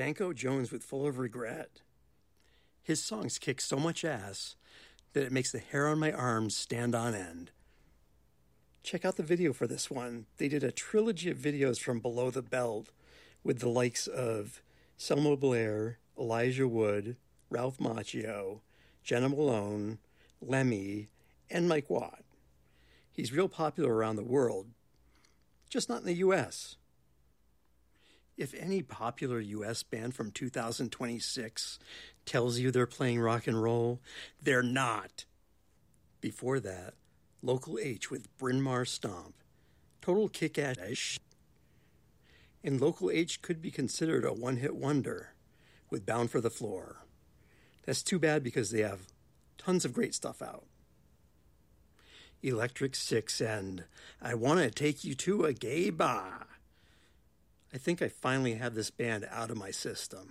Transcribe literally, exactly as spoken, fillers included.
Danko Jones with Full of Regret. His songs kick so much ass that it makes the hair on my arms stand on end. Check out the video for this one. They did a trilogy of videos from Below the Belt with the likes of Selma Blair, Elijah Wood, Ralph Macchio, Jenna Malone, Lemmy, and Mike Watt. He's real popular around the world, just not in the U S. If any popular U S band from two thousand twenty-six tells you they're playing rock and roll, they're not. Before that, Local H with Bryn Mawr Stomp. Total kick-ass. And Local H could be considered a one-hit wonder with Bound for the Floor. That's too bad because they have tons of great stuff out. Electric Six and I Want to Take You to a Gay Bar. I think I finally have this band out of my system.